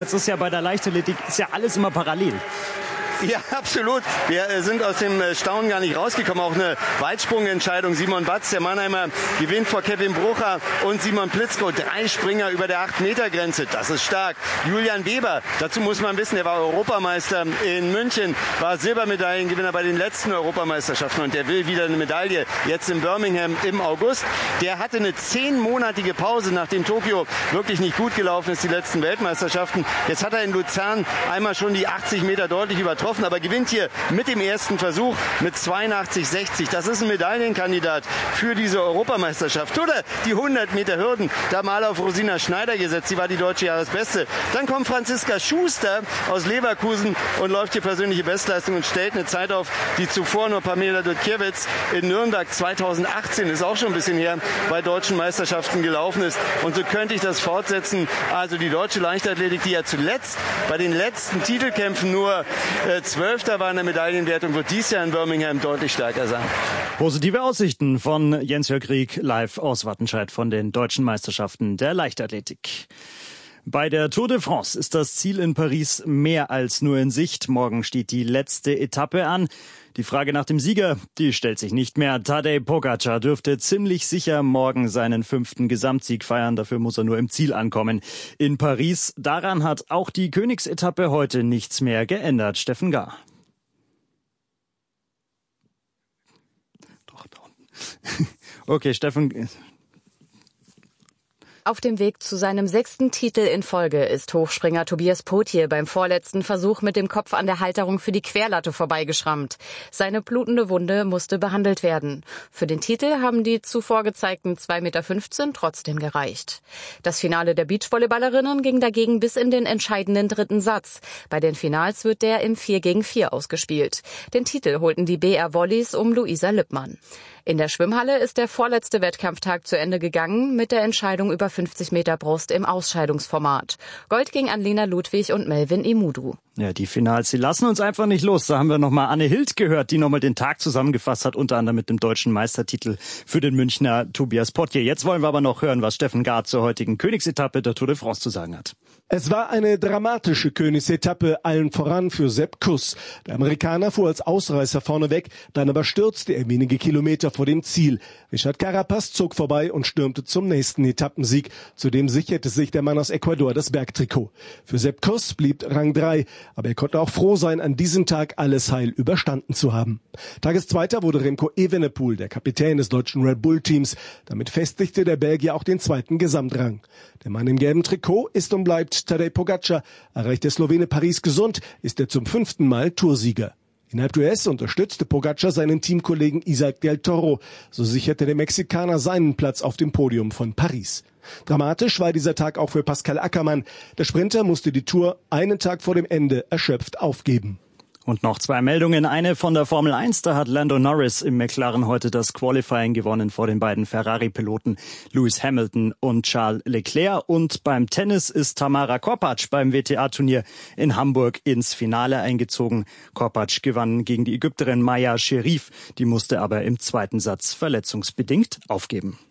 Das ist ja bei der Leichtathletik, ist ja alles immer parallel. Ja, absolut. Wir sind aus dem Staunen gar nicht rausgekommen. Auch eine Weitsprungentscheidung. Simon Batz, der Mannheimer, gewinnt vor Kevin Brucher und Simon Plitzko. 3 Springer über der 8-Meter-Grenze. Das ist stark. Julian Weber, dazu muss man wissen, der war Europameister in München, war Silbermedaillengewinner bei den letzten Europameisterschaften und der will wieder eine Medaille jetzt in Birmingham im August. Der hatte eine 10-monatige Pause, nachdem Tokio wirklich nicht gut gelaufen ist, die letzten Weltmeisterschaften. Jetzt hat er in Luzern einmal schon die 80 Meter deutlich übertroffen, aber gewinnt hier mit dem ersten Versuch mit 82,60. Das ist ein Medaillenkandidat für diese Europameisterschaft. Oder die 100 Meter Hürden, da mal auf Rosina Schneider gesetzt. Sie war die deutsche Jahresbeste. Dann kommt Franziska Schuster aus Leverkusen und läuft hier persönliche Bestleistung und stellt eine Zeit auf, die zuvor nur Pamela Dutkiewicz in Nürnberg 2018, ist auch schon ein bisschen her, bei deutschen Meisterschaften gelaufen ist. Und so könnte ich das fortsetzen. Also die deutsche Leichtathletik, die ja zuletzt bei den letzten Titelkämpfen nur 12. war in der Medaillenwertung, wird dies Jahr in Birmingham deutlich stärker sein. Positive Aussichten von Jens-Jörg Rieck live aus Wattenscheid von den deutschen Meisterschaften der Leichtathletik. Bei der Tour de France ist das Ziel in Paris mehr als nur in Sicht. Morgen steht die letzte Etappe an. Die Frage nach dem Sieger, die stellt sich nicht mehr. Tadej Pogačar dürfte ziemlich sicher morgen seinen 5. Gesamtsieg feiern. Dafür muss er nur im Ziel ankommen. In Paris, daran hat auch die Königsetappe heute nichts mehr geändert. Steffen Gahr. Doch, da unten. Okay, Steffen. Auf dem Weg zu seinem 6. Titel in Folge ist Hochspringer Tobias Potier beim vorletzten Versuch mit dem Kopf an der Halterung für die Querlatte vorbeigeschrammt. Seine blutende Wunde musste behandelt werden. Für den Titel haben die zuvor gezeigten 2,15 Meter trotzdem gereicht. Das Finale der Beachvolleyballerinnen ging dagegen bis in den entscheidenden 3. Satz. Bei den Finals wird der im 4-gegen-4 ausgespielt. Den Titel holten die BR Volleys um Luisa Lippmann. In der Schwimmhalle ist der vorletzte Wettkampftag zu Ende gegangen mit der Entscheidung über 50 Meter Brust im Ausscheidungsformat. Gold ging an Lena Ludwig und Melvin Imudu. Ja, die Finals, die lassen uns einfach nicht los. Da haben wir nochmal Anne Hild gehört, die nochmal den Tag zusammengefasst hat, unter anderem mit dem deutschen Meistertitel für den Münchner Tobias Potier. Jetzt wollen wir aber noch hören, was Steffen Gahr zur heutigen Königsetappe der Tour de France zu sagen hat. Es war eine dramatische Königsetappe, allen voran für Sepp Kuss. Der Amerikaner fuhr als Ausreißer vorne weg, dann aber stürzte er wenige Kilometer vor dem Ziel. Richard Carapaz zog vorbei und stürmte zum nächsten Etappensieg. Zudem sicherte sich der Mann aus Ecuador das Bergtrikot. Für Sepp Kuss blieb Rang 3, aber er konnte auch froh sein, an diesem Tag alles heil überstanden zu haben. Tageszweiter wurde Remco Evenepoel, der Kapitän des deutschen Red Bull Teams. Damit festigte der Belgier auch den 2. Gesamtrang. Der Mann im gelben Trikot ist und bleibt Tadej Pogačar. Erreicht der Slowene Paris gesund, ist er zum 5. Mal Toursieger. In Alpe d'Huez unterstützte Pogačar seinen Teamkollegen Isaac del Toro. So sicherte der Mexikaner seinen Platz auf dem Podium von Paris. Dramatisch war dieser Tag auch für Pascal Ackermann. Der Sprinter musste die Tour einen Tag vor dem Ende erschöpft aufgeben. Und noch 2 Meldungen. Eine von der Formel 1. Da hat Lando Norris im McLaren heute das Qualifying gewonnen vor den beiden Ferrari-Piloten Lewis Hamilton und Charles Leclerc. Und beim Tennis ist Tamara Korpac beim WTA-Turnier in Hamburg ins Finale eingezogen. Korpac gewann gegen die Ägypterin Maya Sherif. Die musste aber im 2. Satz verletzungsbedingt aufgeben.